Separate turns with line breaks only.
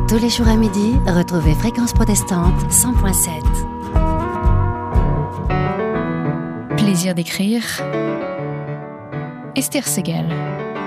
Tous les jours à midi, retrouvez Fréquence Protestante 100.7.
Plaisir d'écrire, Esther Segal.